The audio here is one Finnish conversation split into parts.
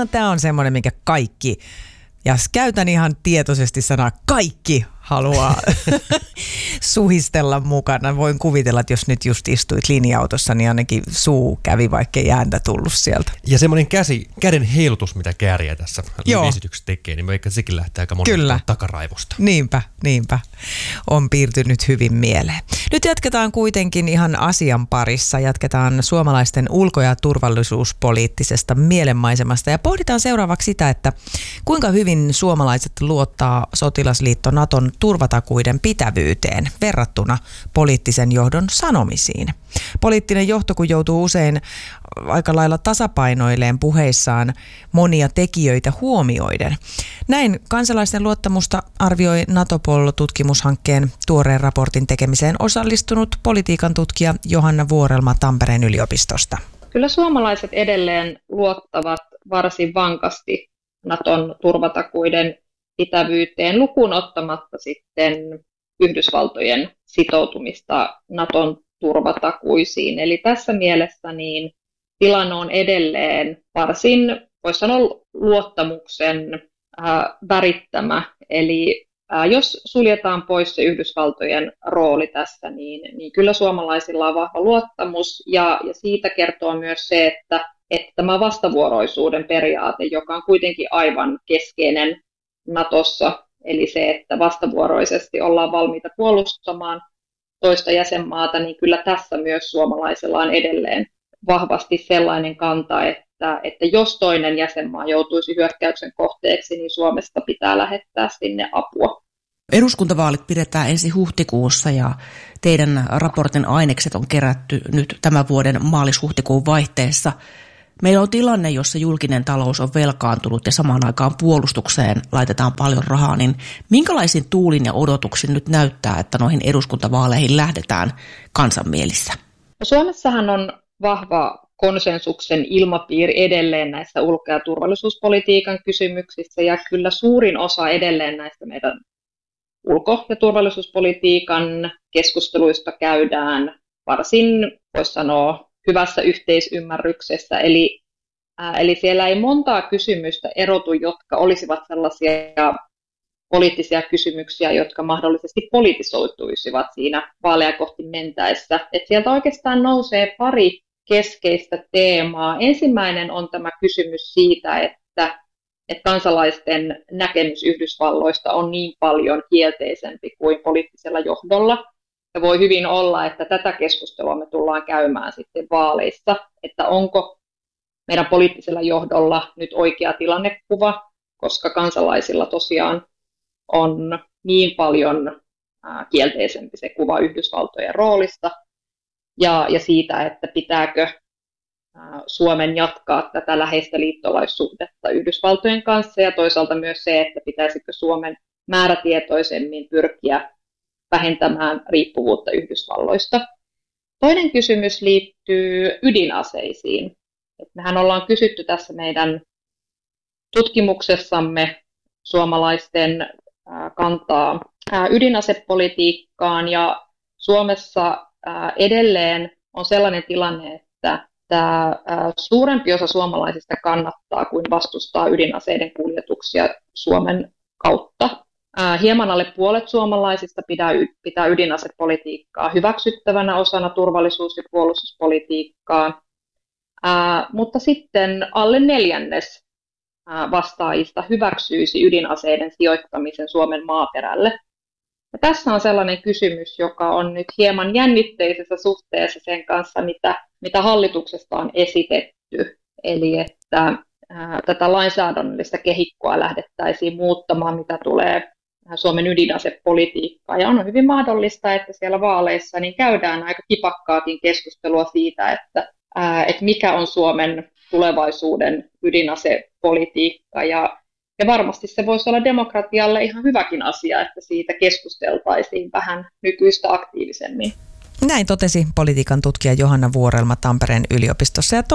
tämä on semmoinen, minkä kaikki, ja käytän ihan tietoisesti sanaa kaikki, haluaa suhistella mukana. Voin kuvitella, että jos nyt just istuit linja-autossa, niin ainakin suu kävi, vaikkei ääntä tullut sieltä. Ja semmoinen käden heilutus, mitä Kääriä tässä esityksessä tekee, niin vaikka sekin lähtee aika monesta takaraivosta. Niinpä. On piirtynyt hyvin mieleen. Nyt jatketaan kuitenkin ihan asian parissa. Jatketaan suomalaisten ulko- ja turvallisuuspoliittisesta mielenmaisemasta ja pohditaan seuraavaksi sitä, että kuinka hyvin suomalaiset luottaa sotilasliitto Naton turvatakuiden pitävyyteen verrattuna poliittisen johdon sanomisiin. Poliittinen johto, kun joutuu usein aika lailla tasapainoilleen puheissaan monia tekijöitä huomioiden. Näin kansalaisten luottamusta arvioi Natopol-tutkimushankkeen tuoreen raportin tekemiseen osallistunut politiikan tutkija Johanna Vuorelma Tampereen yliopistosta. Kyllä suomalaiset edelleen luottavat varsin vankasti Naton turvatakuiden pitävyyteen lukuun ottamatta sitten Yhdysvaltojen sitoutumista Naton turvatakuisiin. Eli tässä mielessä niin tilanne on edelleen varsin, voisi sanoa, luottamuksen värittämä. Eli jos suljetaan pois se Yhdysvaltojen rooli tässä, niin kyllä suomalaisilla on vahva luottamus. Ja siitä kertoo myös se, että tämä vastavuoroisuuden periaate, joka on kuitenkin aivan keskeinen Natossa, eli se, että vastavuoroisesti ollaan valmiita puolustamaan toista jäsenmaata, niin kyllä tässä myös suomalaisilla on edelleen vahvasti sellainen kanta, että jos toinen jäsenmaa joutuisi hyökkäyksen kohteeksi, niin Suomesta pitää lähettää sinne apua. Eduskuntavaalit pidetään ensi huhtikuussa ja teidän raportin ainekset on kerätty nyt tämän vuoden maalis-huhtikuun vaihteessa. Meillä on tilanne, jossa julkinen talous on velkaantunut ja samaan aikaan puolustukseen laitetaan paljon rahaa, niin minkälaisin tuulin ja odotuksin nyt näyttää, että noihin eduskuntavaaleihin lähdetään kansanmielissä? Suomessahan on vahva konsensuksen ilmapiiri edelleen näissä ulko- ja turvallisuuspolitiikan kysymyksissä, ja kyllä suurin osa edelleen näistä meidän ulko- ja turvallisuuspolitiikan keskusteluista käydään varsin, voisi sanoa, hyvässä yhteisymmärryksessä. Eli siellä ei montaa kysymystä erotu, jotka olisivat sellaisia poliittisia kysymyksiä, jotka mahdollisesti politisoituisivat siinä vaaleja kohti mentäessä. Et sieltä oikeastaan nousee pari keskeistä teemaa. Ensimmäinen on tämä kysymys siitä, että kansalaisten näkemys Yhdysvalloista on niin paljon kielteisempi kuin poliittisella johdolla. Ja voi hyvin olla, että tätä keskustelua me tullaan käymään sitten vaaleissa, että onko meidän poliittisella johdolla nyt oikea tilannekuva, koska kansalaisilla tosiaan on niin paljon kielteisempi se kuva Yhdysvaltojen roolista ja siitä, että pitääkö Suomen jatkaa tätä läheistä liittolaissuhdetta Yhdysvaltojen kanssa ja toisaalta myös se, että pitäisikö Suomen määrätietoisemmin pyrkiä vähentämään riippuvuutta Yhdysvalloista. Toinen kysymys liittyy ydinaseisiin. Mehän ollaan kysytty tässä meidän tutkimuksessamme suomalaisten kantaa ydinasepolitiikkaan ja Suomessa edelleen on sellainen tilanne, että suurempi osa suomalaisista kannattaa kuin vastustaa ydinaseiden kuljetuksia Suomen kautta. Hieman alle puolet suomalaisista pitää ydinasepolitiikkaa hyväksyttävänä osana turvallisuus- ja puolustuspolitiikkaa, mutta sitten alle neljännes vastaajista hyväksyisi ydinaseiden sijoittamisen Suomen maaperälle. Ja tässä on sellainen kysymys, joka on nyt hieman jännitteisessä suhteessa sen kanssa, mitä hallituksesta on esitetty, eli että tätä lainsäädännöllistä kehikkoa lähdettäisiin muuttamaan, mitä tulee Suomen ydinasepolitiikkaan. Ja on hyvin mahdollista, että siellä vaaleissa niin käydään aika kipakkaakin keskustelua siitä, että mikä on Suomen tulevaisuuden ydinasepolitiikka. Ja varmasti se voisi olla demokratialle ihan hyväkin asia, että siitä keskusteltaisiin vähän nykyistä aktiivisemmin. Näin totesi politiikan tutkija Johanna Vuorelma Tampereen yliopistossa ja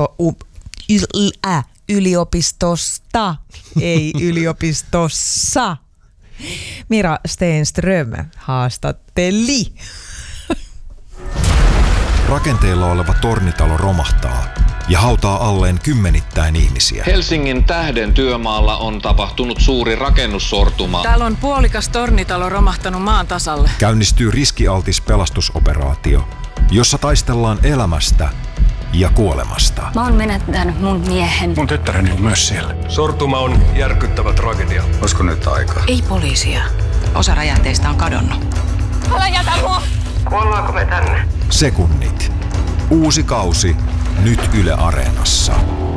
yliopistosta, ei yliopistossa. Mira Stenström haastatteli. Rakenteilla oleva tornitalo romahtaa. ja hautaa alleen kymmenittäin ihmisiä. Helsingin Tähden työmaalla on tapahtunut suuri rakennussortuma. Täällä on puolikas tornitalo romahtanut maan tasalle. Käynnistyy riskialtis pelastusoperaatio, jossa taistellaan elämästä ja kuolemasta. Mä oon menettänyt mun miehen. Mun tyttäreni on myös siellä. Sortuma on järkyttävä tragedia. Olisiko nyt aika? Ei poliisia. Osa räjähteistä on kadonnut. Älä jätä mua! Kuollaanko me tänne? Sekunnit. Uusi kausi nyt Yle Areenassa.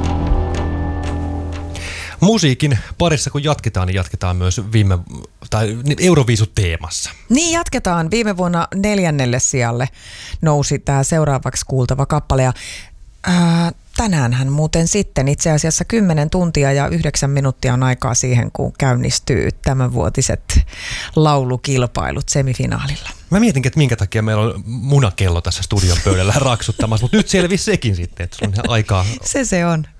Musiikin parissa kun jatketaan, niin jatketaan myös Euroviisut teemassa. Niin jatketaan. Viime vuonna 4. sijalle nousi tämä seuraavaksi kuultava kappale. Ja, tänäänhän muuten sitten itse asiassa 10 tuntia ja 9 minuuttia on aikaa siihen, kun käynnistyy tämänvuotiset laulukilpailut semifinaalilla. Mä mietinkin, että minkä takia meillä on munakello tässä studion pöydällä raksuttamassa, mutta nyt selvisi sekin sitten, että sulla on ihan aikaa. Se on.